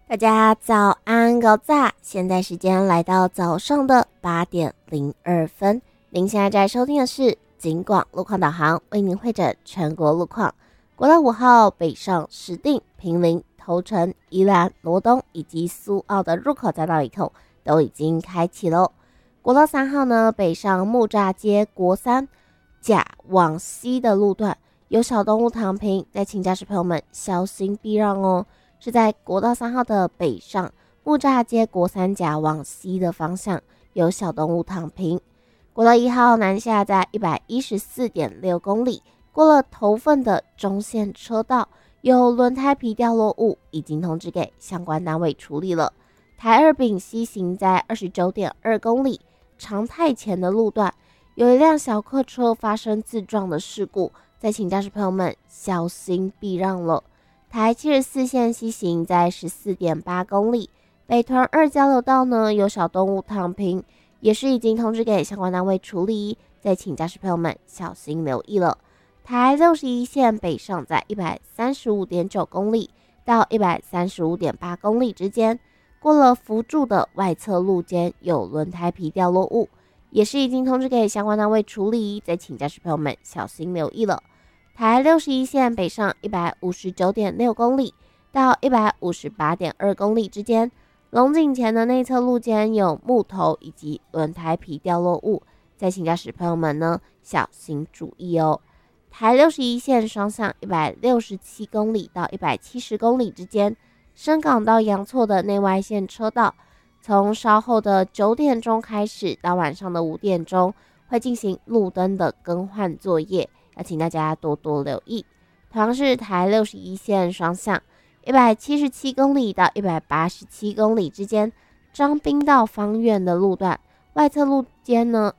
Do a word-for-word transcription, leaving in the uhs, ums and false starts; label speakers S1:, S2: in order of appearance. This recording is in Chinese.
S1: 大家早安，高炸！现在时间来到早上的八点零二分。您现在在收听的是警广路况导航，为您会诊全国路况。国道五号北上石碇、坪林、头城、宜兰、罗东以及苏澳的入口匝道里头都已经开启喽。国道三号呢，北上木栅街国三甲往西的路段有小动物躺平，再请驾驶朋友们小心避让哦。是在国道三号的北上木栅街国三甲往西的方向有小动物躺平。国道一号南下在 一百一十四点六 公里，过了头份的中线车道有轮胎皮掉落物，已经通知给相关单位处理了。台二丙西行在 二十九点二 公里，长泰前的路段有一辆小客车发生自撞的事故，再请驾驶朋友们小心避让了。台七十四线西行在 十四点八 公里，北屯二交流道呢有小动物躺平，也是已经通知给相关单位处理，再请驾驶朋友们小心留意了。台六十一线北上在 一百三十五点九 公里到 一百三十五点八 公里之间，过了扶柱的外侧路肩有轮胎皮掉落物，也是已经通知给相关单位处理，再请驾驶朋友们小心留意了。台六十一线北上 一百五十九点六 公里到 一百五十八点二 公里之间，龙井前的内侧路肩有木头以及轮胎皮掉落物，再请驾驶朋友们呢小心注意哦。台六十一线双向一百六十七公里到一百七十公里之间，深港到阳错的内外线车道，从稍后的九点钟开始到晚上的五点钟会进行路灯的更换作业，要请大家多多留意。同样是台六十一线双向一百七十七公里到一百八十七公里之间，彰滨到芳苑的路段外侧路肩呢